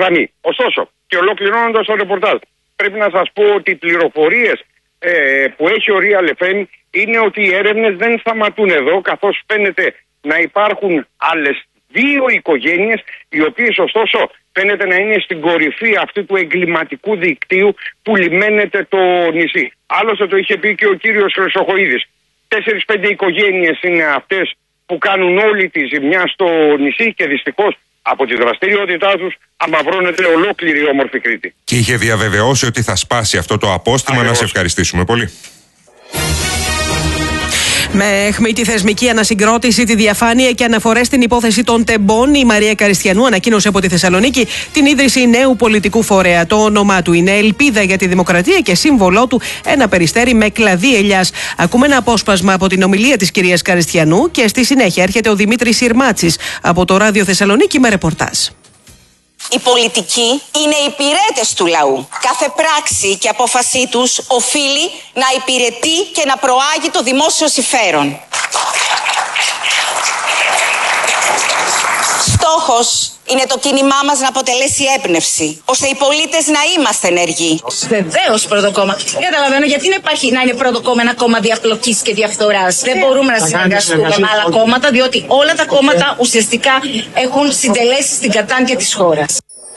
γραμμή. Ωστόσο, και ολοκληρώνοντας το ρεπορτάζ, πρέπει να σας πω ότι οι πληροφορίες που έχει ο Real FM είναι ότι οι έρευνες δεν σταματούν εδώ, καθώς φαίνεται να υπάρχουν άλλες 2 οικογένειες, οι οποίες ωστόσο φαίνεται να είναι στην κορυφή αυτού του εγκληματικού δικτύου που λιμένεται το νησί. Άλλωστε το είχε πει και ο κύριος Χρυσοχοΐδης. 4-5 οικογένειες είναι αυτές που κάνουν όλη τη ζημιά στο νησί και δυστυχώς από τη δραστηριότητά τους αμαυρώνεται ολόκληρη η όμορφη Κρήτη. Και είχε διαβεβαιώσει ότι θα σπάσει αυτό το απόστημα. Να σε ευχαριστήσουμε πολύ. Με αιχμή τη θεσμική ανασυγκρότηση, τη διαφάνεια και αναφορές στην υπόθεση των τεμπών, η Μαρία Καριστιανού ανακοίνωσε από τη Θεσσαλονίκη την ίδρυση νέου πολιτικού φορέα. Το όνομά του είναι Ελπίδα για τη Δημοκρατία και σύμβολό του ένα περιστέρι με κλαδί ελιάς. Ακούμε ένα απόσπασμα από την ομιλία της κυρίας Καριστιανού και στη συνέχεια έρχεται ο Δημήτρης Συρμάτσης από το Ράδιο Θεσσαλονίκη με ρεπορτάζ. Οι πολιτικοί είναι υπηρέτες του λαού. Κάθε πράξη και απόφασή τους οφείλει να υπηρετεί και να προάγει το δημόσιο συμφέρον. Στόχος είναι το κίνημά μας να αποτελέσει έμπνευση, ώστε οι πολίτες να είμαστε ενεργοί. Βεβαίως πρώτο κόμμα. Καταλαβαίνω γιατί να είναι πρώτο κόμμα ένα κόμμα διαφλοκής και διαφθοράς. Δεν μπορούμε να συνεργαστούμε με άλλα κόμματα, διότι όλα τα κόμματα ουσιαστικά έχουν συντελέσει στην κατάντια της χώρας.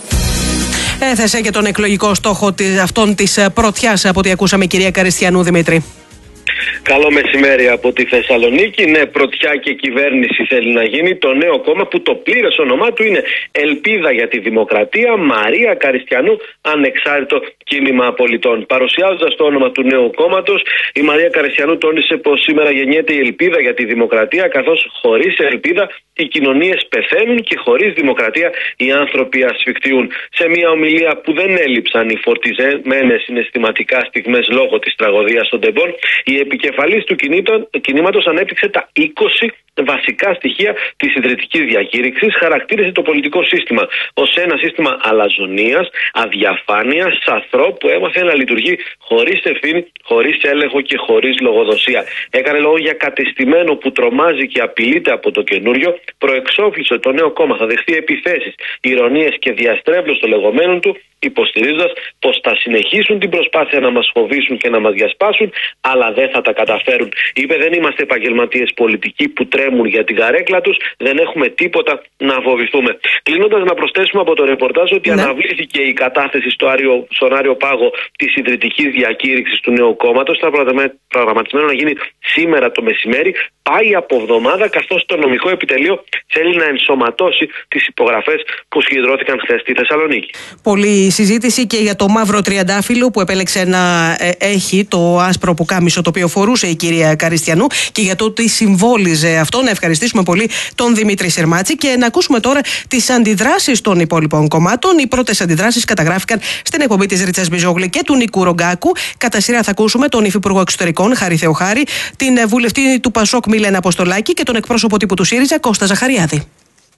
Έθεσε και τον εκλογικό στόχο αυτών της πρωτιάς, από ό,τι ακούσαμε, κυρία Καριστιανού. Δημήτρη. Καλό μεσημέρι από τη Θεσσαλονίκη. Ναι, πρωτιά και κυβέρνηση θέλει να γίνει το νέο κόμμα που το πλήρες όνομά του είναι Ελπίδα για τη Δημοκρατία, Μαρία Καριστιανού, Ανεξάρτητο Κίνημα Πολιτών. Παρουσιάζοντας το όνομα του νέου κόμματος, η Μαρία Καριστιανού τόνισε πως σήμερα γεννιέται η ελπίδα για τη δημοκρατία, καθώς χωρίς ελπίδα οι κοινωνίες πεθαίνουν και χωρίς δημοκρατία οι άνθρωποι ασφικτιούν. Σε μια ομιλία που δεν έλειψαν οι φορτιζεμένες συναισθηματικά στιγμές λόγω της τραγωδίας των τεμπών, η επικεφαλής του κινήματος ανέπτυξε τα 20 βασικά στοιχεία της ιδρυτικής διακήρυξης, χαρακτήρισε το πολιτικό σύστημα ως ένα σύστημα αλαζονίας, αδιαφάνειας, σαθρό που έμαθε να λειτουργεί χωρίς ευθύνη, χωρίς έλεγχο και χωρίς λογοδοσία. Έκανε λόγο για κατεστημένο που τρομάζει και απειλείται από το καινούριο, προεξόφλησε το νέο κόμμα θα δεχθεί επιθέσεις, ηρωνίες και διαστρέβλωση των λεγόμενων του, υποστηρίζοντας πως θα συνεχίσουν την προσπάθεια να μας φοβήσουν και να μας διασπάσουν, αλλά δεν θα τα καταφέρουν. Είπε: δεν είμαστε επαγγελματίες πολιτικοί που τρέμουν για την καρέκλα τους, δεν έχουμε τίποτα να φοβηθούμε. Κλείνοντας, να προσθέσουμε από το ρεπορτάζ ότι αναβλήθηκε η κατάθεση στον Άριο Πάγο της ιδρυτικής διακήρυξης του νέου κόμματος. Ήταν προγραμματισμένο να γίνει σήμερα το μεσημέρι. Πάει από εβδομάδα, καθώς το νομικό επιτελείο θέλει να ενσωματώσει τις υπογραφές που συγκεντρώθηκαν χθες στη Θεσσαλονίκη. Πολλή συζήτηση και για το μαύρο τριαντάφυλλο που επέλεξε να έχει, το άσπρο πουκάμισο το οποίο φορούσε η κυρία Καριστιανού, και για το τι συμβόλιζε αυτό. Να ευχαριστήσουμε πολύ τον Δημήτρη Συρμάτση και να ακούσουμε τώρα τις αντιδράσεις των υπόλοιπων κομμάτων. Οι πρώτες αντιδράσεις καταγράφηκαν στην εκπομπή της Ρίτσας Μπιζόγλη και του Νικού Ρογκάκου. Κατά σειρά θα ακούσουμε τον Υφυπουργό Εξωτερικών Χάρη Θεοχάρη, την βουλευτή του Πασόκ Μίλενα Αποστολάκη και τον εκπρόσωπο τύπου του ΣΥΡΙΖΑ Κώστα Ζαχαριάδη.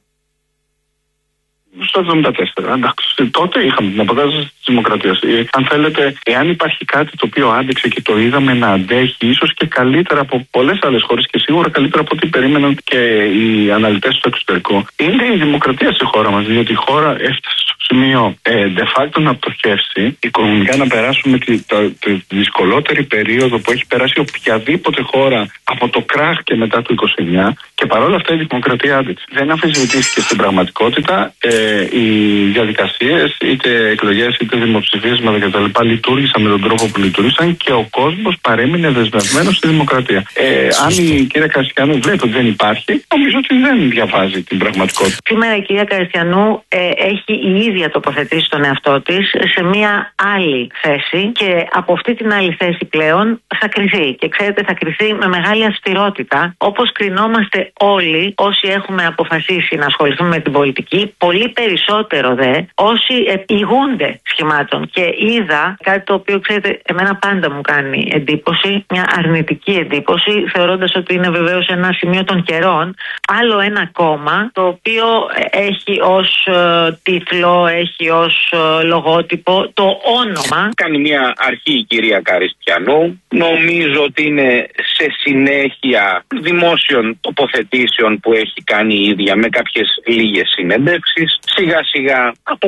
Στο 1974, εντάξει. Τότε είχαμε την αποκάτασταση της δημοκρατίας. Αν θέλετε, εάν υπάρχει κάτι το οποίο άντεξε και το είδαμε να αντέχει, ίσως και καλύτερα από πολλές άλλες χώρες και σίγουρα καλύτερα από ό,τι περίμεναν και οι αναλυτές στο εξωτερικό, είναι η δημοκρατία στη χώρα μας. Διότι η χώρα έφτασε στο σημείο de facto να πτωχεύσει, οικονομικά να περάσουμε τη δυσκολότερη περίοδο που έχει περάσει οποιαδήποτε χώρα από το κράχ και μετά το 1929, και παρόλα αυτά η δημοκρατία άντεξε. Δεν αμφισβητήθηκε στην πραγματικότητα. Οι διαδικασίες, είτε εκλογές είτε δημοψηφίσματα κτλ. Λειτουργήσαν με τον τρόπο που λειτουργήσαν και ο κόσμος παρέμεινε δεσμευμένος στη δημοκρατία. Αν η κυρία Καριστιανού βλέπει ότι δεν υπάρχει, νομίζω ότι δεν διαβάζει την πραγματικότητα. Σήμερα η κυρία Καριστιανού έχει η ίδια τοποθετήσει τον εαυτό της σε μια άλλη θέση και από αυτή την άλλη θέση πλέον θα κριθεί. Και ξέρετε, θα κριθεί με μεγάλη αυστηρότητα, όπως κρινόμαστε όλοι όσοι έχουμε αποφασίσει να ασχοληθούμε με την πολιτική. Πολύ περισσότερο δε όσοι ηγούνται σχημάτων. Και είδα κάτι το οποίο, ξέρετε, εμένα πάντα μου κάνει εντύπωση, μια αρνητική εντύπωση, θεωρώντας ότι είναι βεβαίως ένα σημείο των καιρών. Άλλο ένα κόμμα το οποίο έχει ως τίτλο, έχει ως λογότυπο το όνομα. Κάνει μια αρχή η κυρία Καριστιανού. Νομίζω ότι είναι σε συνέχεια δημόσιων τοποθετήσεων που έχει κάνει η ίδια με κάποιες λίγες συνέντευξεις. Σιγά σιγά από